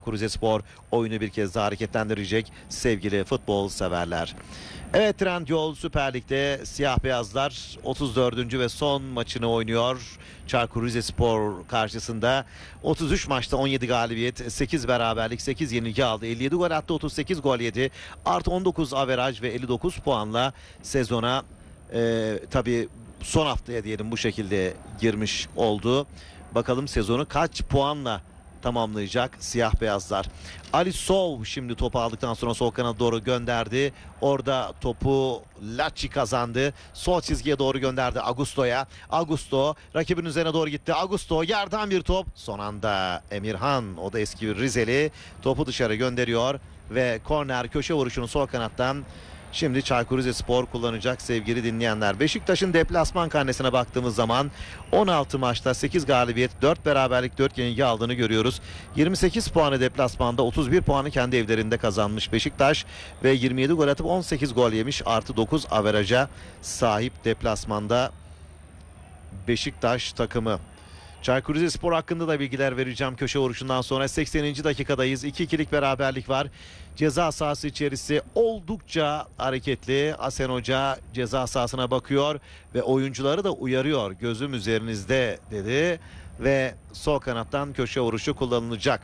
Rizespor oyunu bir kez daha hareketlendirecek sevgili futbol severler. Evet, Trendyol Süper Lig'de siyah beyazlar 34. ve son maçını oynuyor. Çaykur Rizespor karşısında 33 maçta 17 galibiyet, 8 beraberlik, 8 yenilgi aldı. 57 gol attı, 38 gol yedi. Artı 19 averaj ve 59 puanla sezona tabii son haftaya diyelim bu şekilde girmiş oldu. Bakalım sezonu kaç puanla tamamlayacak siyah beyazlar. Ali Sov şimdi topu aldıktan sonra sol kanada doğru gönderdi. Orada topu Lacci kazandı. Sol çizgiye doğru gönderdi Augusto'ya. Augusto rakibin üzerine doğru gitti. Augusto yerden bir top. Son anda Emirhan, o da eski bir Rizeli, topu dışarı gönderiyor ve korner köşe vuruşunu sol kanattan şimdi Çaykur Rizespor kullanacak sevgili dinleyenler. Beşiktaş'ın deplasman karnesine baktığımız zaman 16 maçta 8 galibiyet, 4 beraberlik, 4 yenilgi aldığını görüyoruz. 28 puanı deplasmanda, 31 puanı kendi evlerinde kazanmış Beşiktaş ve 27 gol atıp 18 gol yemiş, artı 9 averaja sahip deplasmanda Beşiktaş takımı. Çaykur Rizespor hakkında da bilgiler vereceğim köşe vuruşundan sonra. 80. dakikadayız. 2-2'lik beraberlik var. Ceza sahası içerisi oldukça hareketli. Asen Hoca ceza sahasına bakıyor ve oyuncuları da uyarıyor. Gözüm üzerinizde dedi ve sol kanattan köşe vuruşu kullanılacak.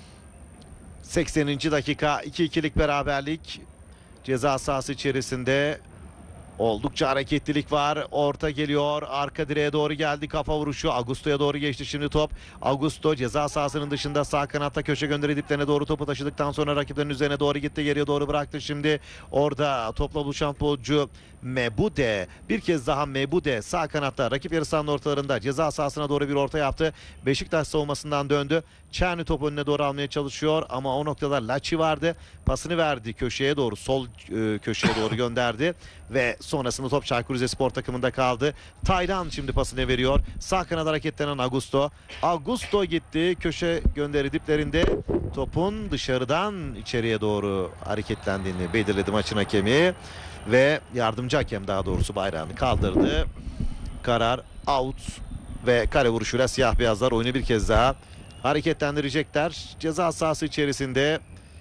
80. dakika, 2-2'lik beraberlik. Ceza sahası içerisinde oldukça hareketlilik var. Orta geliyor. Arka direğe doğru geldi. Kafa vuruşu. Augusto'ya doğru geçti şimdi top. Augusto ceza sahasının dışında sağ kanatta köşe gönderi diplerine doğru topu taşıdıktan sonra rakiplerin üzerine doğru gitti. Geriye doğru bıraktı şimdi. Orada topla buluşan futbolcu Mebude. Bir kez daha Mebude sağ kanatta rakip yarı sahanın ortalarında ceza sahasına doğru bir orta yaptı. Beşiktaş savunmasından döndü. Çerni topu önüne doğru almaya çalışıyor ama o noktada Lacci vardı. Pasını verdi köşeye doğru, sol köşeye doğru gönderdi ve sonrasında top Çaykur Rizespor takımında kaldı. Taylan şimdi pasını veriyor. Sağ kanada hareketlenen Augusto. Augusto gitti. Köşe gönderi diplerinde topun dışarıdan içeriye doğru hareketlendiğini belirledi maçın hakemi ve yardımcı hakem daha doğrusu bayrağını kaldırdı. Karar out ve kale vuruşuyla siyah beyazlar oyunu bir kez daha hareketlendirecekler. Ceza sahası içerisinde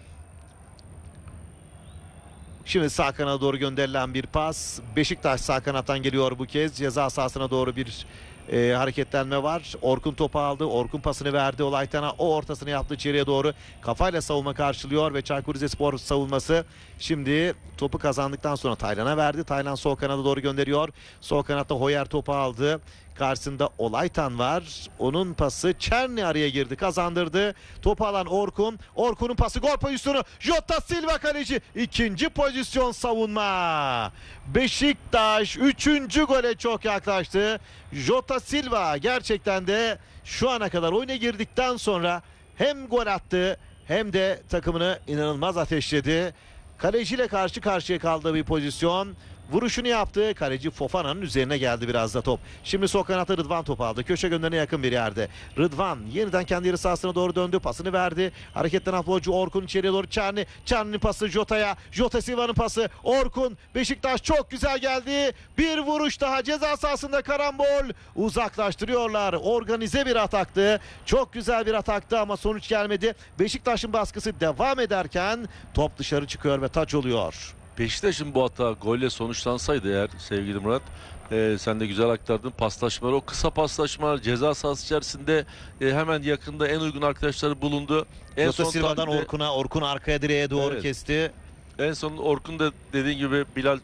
şimdi sağ kanada doğru gönderilen bir pas. Beşiktaş sağ kanattan geliyor bu kez. Ceza sahasına doğru bir hareketlenme var. Orkun topu aldı. Orkun pasını verdi Olaytan'a. O ortasını yaptı içeriye doğru. Kafayla savunma karşılıyor ve Çaykur Rizespor savunması şimdi topu kazandıktan sonra Taylan'a verdi. Taylan sol kanada doğru gönderiyor. Sol kanatta Hoyer topu aldı. Karşısında Olaytan var. Onun pası Çerni araya girdi, kazandırdı. Topu alan Orkun. Orkun'un pası, gol pozisyonu. Jota Silva kaleci. İkinci pozisyon savunma. Beşiktaş 3. gole çok yaklaştı. Jota Silva gerçekten de şu ana kadar oyuna girdikten sonra hem gol attı hem de takımını inanılmaz ateşledi. Kaleciyle karşı karşıya kaldığı bir pozisyon. Vuruşunu yaptı. Kaleci Fofana'nın üzerine geldi biraz da top. Şimdi sol kanatta Rıdvan topu aldı. Köşe gönderine yakın bir yerde. Rıdvan yeniden kendi yarı sahasına doğru döndü. Pasını verdi. Hareketlenen futbolcu Orkun içeriye doğru Çerni. Çerni'nin pası Jota'ya. Jota Silva'nın pası Orkun. Beşiktaş çok güzel geldi. Bir vuruş daha ceza sahasında, karambol. Uzaklaştırıyorlar. Organize bir ataktı. Çok güzel bir ataktı ama sonuç gelmedi. Beşiktaş'ın baskısı devam ederken top dışarı çıkıyor ve taç oluyor. Beşiktaş'ın bu hata golle sonuçlansaydı eğer sevgili Murat, sen de güzel aktardın paslaşmalar, o kısa paslaşmalar ceza sahası içerisinde hemen yakında en uygun arkadaşları bulundu. En Jota son Silva'dan tahlilde, Orkun arkaya direğe doğru Evet. kesti. en son Orkun da dediğin gibi Bilal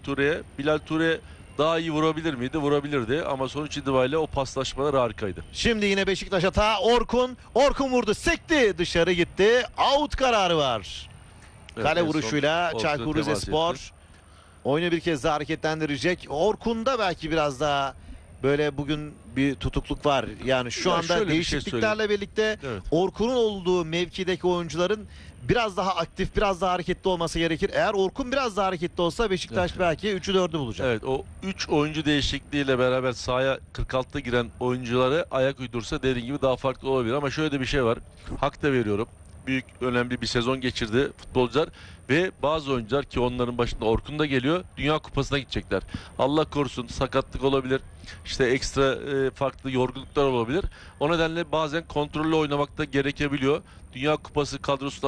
Ture daha iyi vurabilir miydi? Vurabilirdi ama sonuç itibariyle o paslaşmalar harikaydı. Şimdi yine Beşiktaş hata. Orkun vurdu, sekti, dışarı gitti. Out kararı var. Evet, Kale en son vuruşuyla Orkun'u Çaykur temas Rizespor etti. oyunu bir kez daha hareketlendirecek. Orkun'da belki biraz daha böyle bugün bir tutukluk var. Yani şu Ya anda şöyle bir şey değişikliklerle birlikte Evet. Orkun'un olduğu mevkideki oyuncuların biraz daha aktif, biraz daha hareketli olması gerekir. Eğer Orkun biraz daha hareketli olsa Beşiktaş belki 3'ü 4'ü bulacak. Evet, o 3 oyuncu değişikliğiyle beraber sahaya 46'da giren oyuncuları ayak uydursa dediğin gibi daha farklı olabilir ama şöyle de bir şey var. Hak da veriyorum. büyük önemli bir sezon geçirdi futbolcular ve bazı oyuncular ki onların başında Orkun da geliyor, Dünya Kupası'na gidecekler. Allah korusun sakatlık olabilir. İşte ekstra farklı yorgunluklar olabilir. O nedenle bazen kontrollü oynamak da gerekebiliyor. Dünya Kupası kadrosu